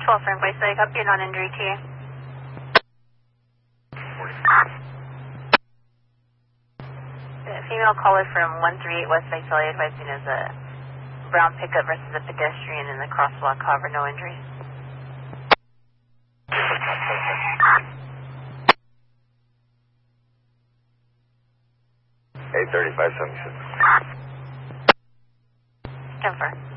12 Frank Place Lake, up your non-injury to you. Female caller from 138 West Visalia advising is a brown pickup versus a pedestrian in the crosswalk, however, no injuries. 83576. Confirm.